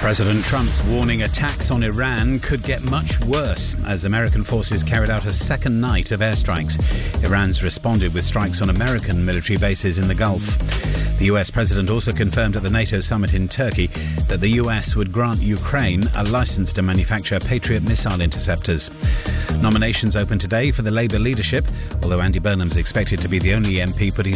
President Trump's warning attacks on Iran could get much worse as American forces carried out a second night of airstrikes. Iran's responded with strikes on American military bases in the Gulf. The US president also confirmed at the NATO summit in Turkey that the US would grant Ukraine a license to manufacture Patriot missile interceptors. Nominations open today for the Labour leadership, although Andy Burnham's expected to be the only MP putting